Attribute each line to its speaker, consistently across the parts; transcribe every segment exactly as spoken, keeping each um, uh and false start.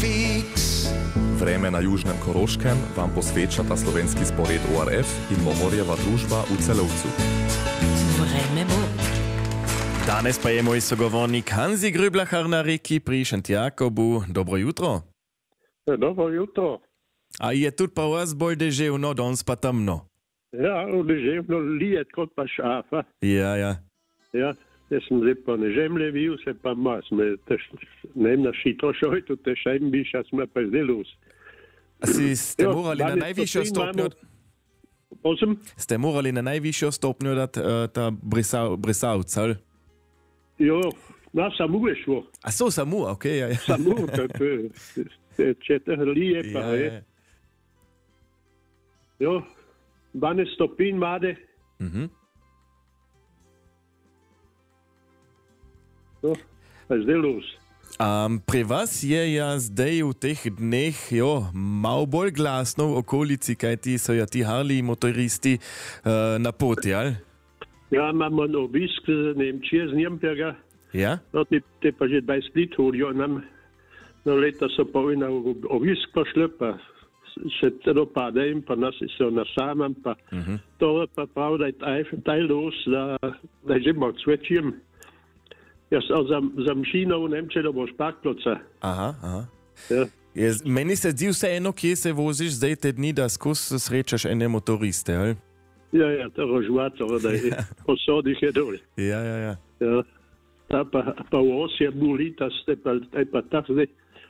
Speaker 1: fix.
Speaker 2: Vreme na južnem Koroškem vam posvečata slovenski spored O R F in Mohorjeva družba v Celovcu.
Speaker 3: Vreme bo.
Speaker 4: Danes pa je moj sogovornik Hanzi Grüblachar na reki pri Šentjakobu. Dobro jutro.
Speaker 5: Dobro jutro.
Speaker 4: A je tudi pa vas bolj deževno, danes pa temno?
Speaker 5: Ja, deževno lijet kot pa šafa.
Speaker 4: Ja, ja.
Speaker 5: Ja, jaz sem zdaj pa ne žemlje bil, se pa mas. Me tež, ne vem, na šito šojtu, te šajm biš, a sme pa zdaj los.
Speaker 4: A si ste
Speaker 5: Jo,
Speaker 4: morali na
Speaker 5: danes
Speaker 4: najvišjo
Speaker 5: stopinj
Speaker 4: stopnjo...
Speaker 5: imamo- Osem?
Speaker 4: Ste morali na najvišjo stopnjo dati uh, ta brisav, brisavc, ali?
Speaker 5: Jo, na samo je šlo.
Speaker 4: A so samo, okej, ja, ja.
Speaker 5: Samo, to je četr lije pa
Speaker 4: Ja,
Speaker 5: je.
Speaker 4: ja.
Speaker 5: Jo, dvanajst stopinj made.
Speaker 4: Mhm.
Speaker 5: Jo, pa zdaj los.
Speaker 4: Um, pri vas je ja zdaj v teh dneh jo, malo bolj glasno v okolici, kaj ti so ja ti harli motoristi uh, na poti, ali?
Speaker 5: Ja, imamo en obisk z Nemčije, z Nürnberga.
Speaker 4: Ja?
Speaker 5: No, te, te pa že dvajset let hodijo nam. No, leta so pa na obisk pošli, pa se celo padajo, pa nas so na samem, pa
Speaker 4: Mhm.
Speaker 5: to pa prav, da je taj, taj los, da, da je že malo cvečim. Jaz sem za, za mšino v Nemčiji, da boš parkploca.
Speaker 4: Aha, aha.
Speaker 5: Ja.
Speaker 4: Je, meni se zdi vseeno, kje se voziš zdaj te dni, da skozi srečaš ene motoriste, ali?
Speaker 5: Ja, ja, to rožvato, da je posodih je dol.
Speaker 4: Ja, ja, ja.
Speaker 5: Ja. Ta pa, pa v osje boli, ta ste pa, taj pa tak zdaj.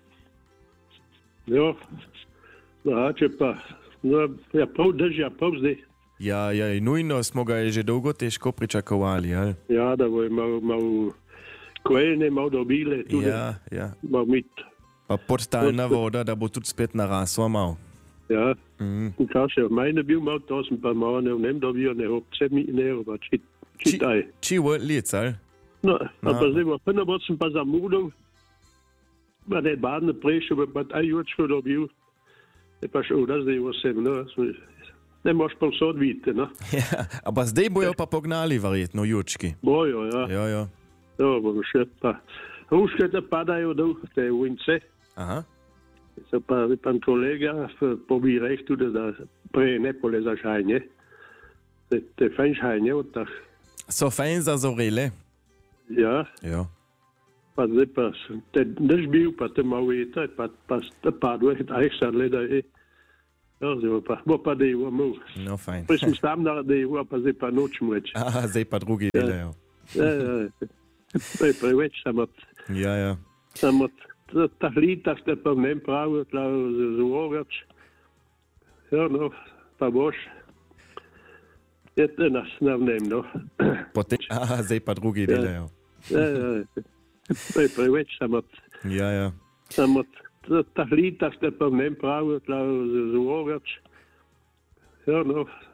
Speaker 5: Jo, no, če pa, no, ja, pol držja, pol zdaj.
Speaker 4: Ja, ja, nujno smo ga že dolgo težko pričakovali, ali?
Speaker 5: Ja, da bo malo, malo kojene, malo dobile, tudi
Speaker 4: Ja, ja.
Speaker 5: malo mit.
Speaker 4: Pa podtalna voda, da bo tudi spet narasla malo.
Speaker 5: Ja,
Speaker 4: Mhm.
Speaker 5: in kaj še, mene bil malo, to sem pa malo ne vnem dobil, ne obce mi ne, pa či, čitaj.
Speaker 4: Či vrlic, ali?
Speaker 5: No,
Speaker 4: No.
Speaker 5: no. pa zdaj bo, prvo bod sem pa zamudil, pa ne badne prejšel, pa taj jučko dobil, je pa še vda zdaj vsem, no, smo- ne moš pa vse odvidite, no.
Speaker 4: Ja, a pa zdaj bojo pa pognali verjetno jučki.
Speaker 5: Bojo, ja,
Speaker 4: Jo, jo.
Speaker 5: to bom še pa. Ruške te padajo dol, te vince,
Speaker 4: Aha.
Speaker 5: so pa, pan kolega, pobi recht tudi, da prej ne pole za šajnje, te, te fajn šajnje od tah,
Speaker 4: So fajn zazorele.
Speaker 5: ja,
Speaker 4: Jo.
Speaker 5: pa zdaj pa, sem te drž bil, pa te malo veta, pa, pa te padlo, aj sadle, da je, ja, zdaj bo pa, bo pa dejo, mu.
Speaker 4: No, fajn.
Speaker 5: Prej sem tam naredil, pa zdaj pa noč mreč.
Speaker 4: Aha, zdaj pa drugi delajo.
Speaker 5: Ja, ja, ja. To je preveč samo,
Speaker 4: Ja, ja.
Speaker 5: samo ta lita ste pa ne pravi, tla zvogač. Ja, no, pa boš. Je to nas navnem, no.
Speaker 4: Potem, aha, zdaj pa drugi delajo.
Speaker 5: Ja, ja, ja. To je preveč samo,
Speaker 4: Ja, ja.
Speaker 5: samo ta lita ste pa ne pravi, tla zvogač. Ja, no,